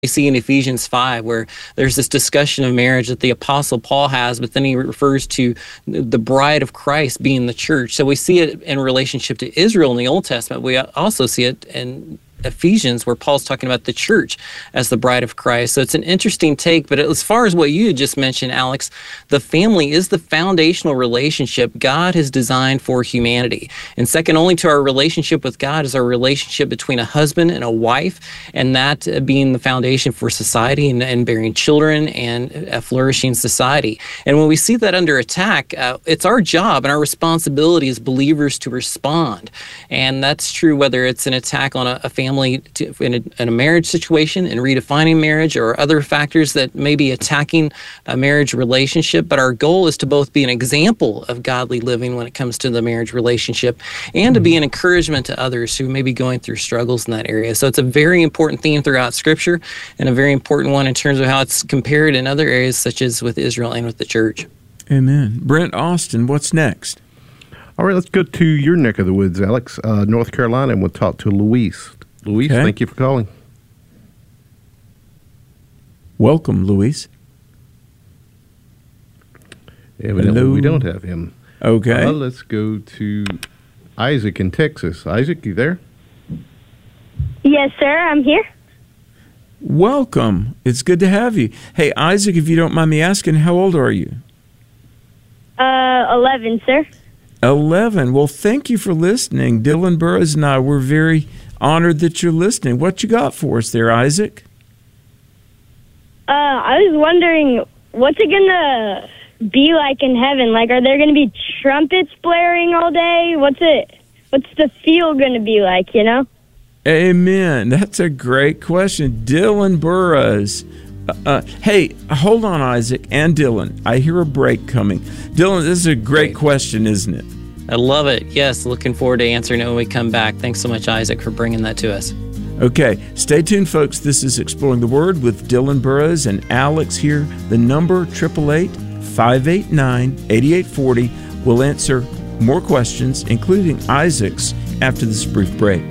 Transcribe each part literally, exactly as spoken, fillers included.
We see in Ephesians five where there's this discussion of marriage that the Apostle Paul has, but then he refers to the bride of Christ being the church. So we see it in relationship to Israel in the Old Testament. We also see it in Ephesians where Paul's talking about the church as the bride of Christ. So it's an interesting take, but as far as what you had just mentioned, Alex, the family is the foundational relationship God has designed for humanity. And second only to our relationship with God is our relationship between a husband and a wife, and that being the foundation for society and, and bearing children and a flourishing society. And when we see that under attack, uh, it's our job and our responsibility as believers to respond. And that's true whether it's an attack on a, a family To, in, a, in a marriage situation and redefining marriage or other factors that may be attacking a marriage relationship. But our goal is to both be an example of godly living when it comes to the marriage relationship and to be an encouragement to others who may be going through struggles in that area. So it's a very important theme throughout Scripture and a very important one in terms of how it's compared in other areas such as with Israel and with the church. Amen. Brent Austin, what's next? All right, let's go to your neck of the woods, Alex, uh, North Carolina, and we'll talk to Luis. Luis, okay. Thank you for calling. Welcome, Luis. Evidently, Hello. We don't have him. Okay. Uh, let's go to Isaac in Texas. Isaac, you there? Yes, sir, I'm here. Welcome. It's good to have you. Hey, Isaac, if you don't mind me asking, how old are you? Uh, eleven, sir. eleven. Well, thank you for listening. Dylan Burrows and I, we're very honored that you're listening. What you got for us there, Isaac? Uh, I was wondering, what's it going to be like in heaven? Like, are there going to be trumpets blaring all day? What's it? What's the feel going to be like, you know? Amen. That's a great question. Dylan Burrows. Uh, uh, hey, hold on, Isaac and Dylan. I hear a break coming. Dylan, this is a great question, isn't it? I love it. Yes, looking forward to answering it when we come back. Thanks so much, Isaac, for bringing that to us. Okay, stay tuned, folks. This is Exploring the Word with Dylan Burrows and Alex here. The number, eight eight eight, five eight nine, eight eight four zero. We'll answer more questions, including Isaac's, after this brief break.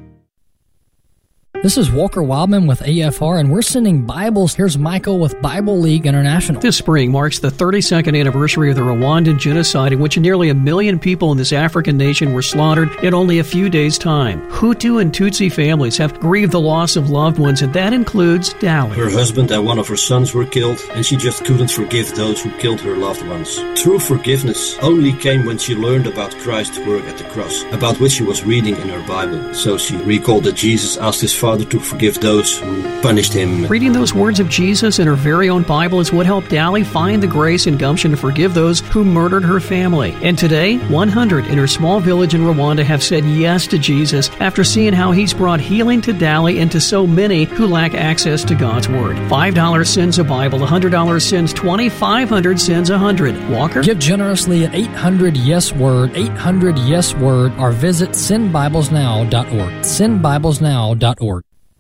This is Walker Wildman with A F R, and we're sending Bibles. Here's Michael with Bible League International. This spring marks the thirty-second anniversary of the Rwandan genocide, in which nearly a million people in this African nation were slaughtered in only a few days' time. Hutu and Tutsi families have grieved the loss of loved ones, and that includes Dali. Her husband and one of her sons were killed, and she just couldn't forgive those who killed her loved ones. True forgiveness only came when she learned about Christ's work at the cross, about which she was reading in her Bible. So she recalled that Jesus asked his Father to forgive those who punished him. Reading those words of Jesus in her very own Bible is what helped Dali find the grace and gumption to forgive those who murdered her family. And today, one hundred in her small village in Rwanda have said yes to Jesus after seeing how he's brought healing to Dali and to so many who lack access to God's Word. five dollars sends a Bible, one hundred dollars sends twenty, five hundred dollars sends one hundred. Walker? Give generously at eight hundred yes word, eight hundred yes word, or visit send bibles now dot org. send bibles now dot org.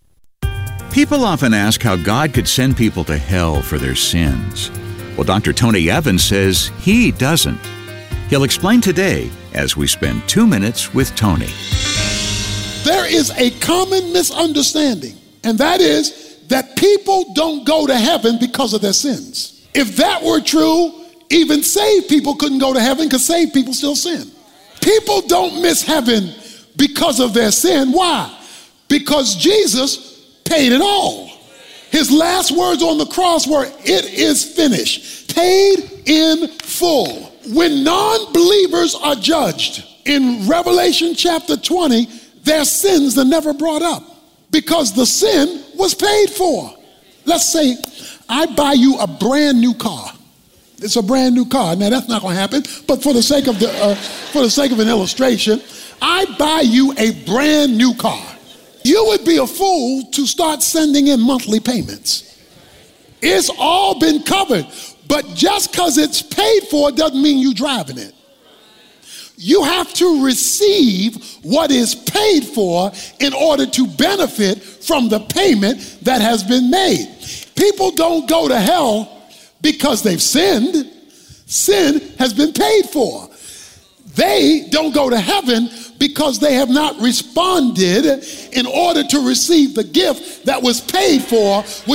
People often ask how God could send people to hell for their sins. Well, Doctor Tony Evans says he doesn't. He'll explain today as we spend two minutes with Tony. There is a common misunderstanding, and that is that people don't go to heaven because of their sins. If that were true, even saved people couldn't go to heaven because saved people still sin. People don't miss heaven because of their sin. Why? Because Jesus paid it all. His last words on the cross were, "It is finished," paid in full. When non-believers are judged, in Revelation chapter twenty, their sins are never brought up because the sin was paid for. Let's say I buy you a brand new car. It's a brand new car. Now that's not going to happen, but for the sake of the uh, for the sake of an illustration, I buy you a brand new car. You would be a fool to start sending in monthly payments. It's all been covered, but just because it's paid for doesn't mean you're driving it. You have to receive what is paid for in order to benefit from the payment that has been made. People don't go to hell because they've sinned. Sin has been paid for. They don't go to heaven because they have not responded in order to receive the gift that was paid for,